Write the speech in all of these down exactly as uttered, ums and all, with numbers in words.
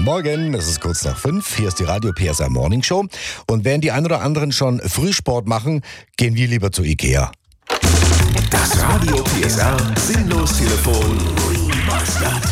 Guten Morgen, es ist kurz nach fünf. Hier ist die Radio P S R Morning Show. Und während die einen oder anderen schon Frühsport machen, gehen wir lieber zu Ikea. Das Radio P S R Sinnlos-Telefon Remastered.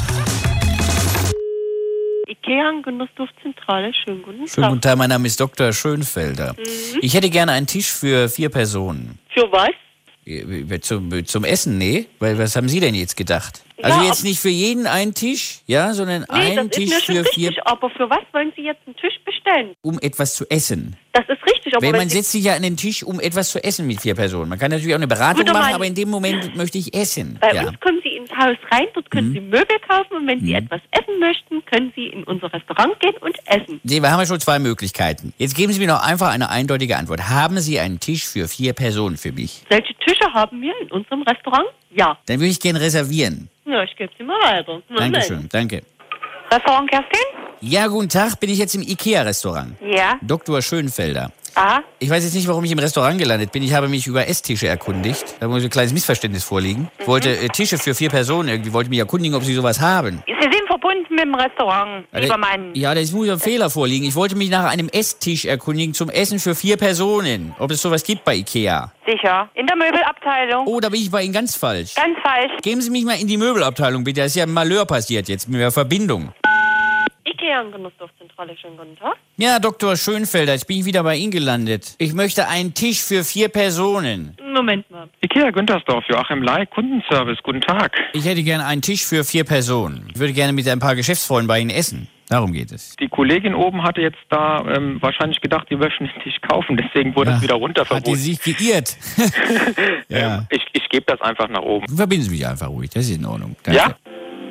Ikea Genussduftzentrale, schönen guten Tag. Schönen guten Tag, mein Name ist Doktor Schönfelder. Mhm. Ich hätte gerne einen Tisch für vier Personen. Für was? Zum, zum Essen, nee? Weil, was haben Sie denn jetzt gedacht? Also Ja, jetzt nicht für jeden einen Tisch, ja, sondern Nee, einen das Tisch ist mir schon für richtig, vier, aber für was wollen Sie jetzt einen Tisch bestellen? um etwas zu essen. Das ist richtig, aber Weil wenn man Sie... setzt sich ja an den Tisch, um etwas zu essen mit vier Personen. Man kann natürlich auch eine Beratung Gut, aber machen, mein- aber in dem Moment möchte ich essen. Bei ja. uns kommen Sie ins Haus rein, dort können Mhm. Sie Möbel kaufen und wenn Sie etwas essen möchten, können Sie in unser Restaurant gehen und essen. Nee, wir haben ja schon zwei Möglichkeiten. Jetzt geben Sie mir noch einfach eine eindeutige Antwort. Haben Sie einen Tisch für vier Personen für mich? Solche Tische haben wir in unserem Restaurant? Ja. Dann würde ich gerne reservieren. Ja, ich gebe Sie mal weiter. Moment. Dankeschön, danke. Restaurant Kerstin? Ja, guten Tag, bin ich jetzt im Ikea-Restaurant. Ja. Doktor Schönfelder. Ah, Ich weiß jetzt nicht, warum ich im Restaurant gelandet bin. Ich habe mich über Esstische erkundigt. Da muss ein kleines Missverständnis vorliegen. Ich wollte äh, Tische für vier Personen. Irgendwie wollte mich erkundigen, ob Sie sowas haben. Sie sind verbunden mit dem Restaurant, Ja, lieber da- Mann. Ja, da muss ein Fehler vorliegen. Ich wollte mich nach einem Esstisch erkundigen zum Essen für vier Personen. Ob es sowas gibt bei Ikea. Sicher. In der Möbelabteilung. Oh, da bin ich bei Ihnen ganz falsch. Ganz falsch. Geben Sie mich mal in die Möbelabteilung, bitte. Da ist ja ein Malheur passiert jetzt mit der Verbindung. Ikea Genussduftzentrale, schönen guten Tag. Ja, Doktor Schönfelder, jetzt bin ich wieder bei Ihnen gelandet. Ich möchte einen Tisch für vier Personen. Moment mal. Ikea Güntersdorf, Joachim Lai, Kundenservice, guten Tag. Ich hätte gerne einen Tisch für vier Personen. Ich würde gerne mit ein paar Geschäftsfreunden bei Ihnen essen. Darum geht es. Die Kollegin oben hatte jetzt da ähm, wahrscheinlich gedacht, die möchten den Tisch kaufen, deswegen wurde es wieder Hat die runterverboten. sich geirrt? Ja. ähm, ich ich gebe das einfach nach oben. Verbinden Sie mich einfach ruhig, das ist in Ordnung. Danke. Ja?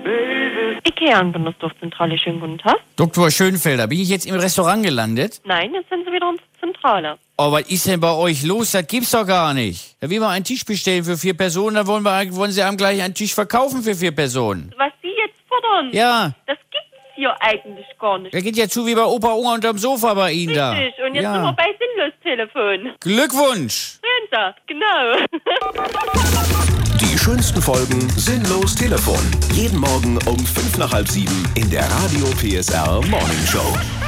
Ikea Genussduftzentrale, schönen guten Tag. Doktor Schönfelder, bin ich jetzt im Restaurant gelandet? Nein, jetzt sind Sie wieder unsere Zentrale. Oh, was ist denn bei euch los? Das gibt's doch gar nicht. Da will man einen Tisch bestellen für vier Personen, dann wollen, wir, wollen Sie einem gleich einen Tisch verkaufen für vier Personen. Was Sie jetzt fordern, Ja, das gibt's hier eigentlich gar nicht. der geht ja zu wie bei Opa Unger unterm Sofa bei Ihnen da. Richtig, und jetzt ja. sind wir bei Sinnlos-Telefon. Glückwunsch! Sehen Sie, genau. Die schönsten Folgen Sinnlos Telefon. Jeden Morgen um fünf nach halb sieben in der Radio P S R Morning Show.